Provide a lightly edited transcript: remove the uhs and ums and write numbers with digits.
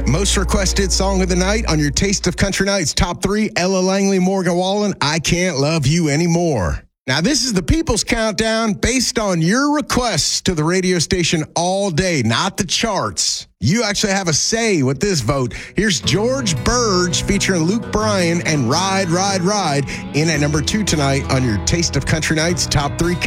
Most requested song of the night on your Taste of Country Nights top 3, Ella Langley, Morgan Wallen, I Can't Love You Anymore. Now, this is the People's Countdown based on your requests to the radio station all day, not the charts. You actually have a say with this vote. Here's George Burge featuring Luke Bryan and Ride, Ride, Ride in at number 2 tonight on your Taste of Country Nights top 3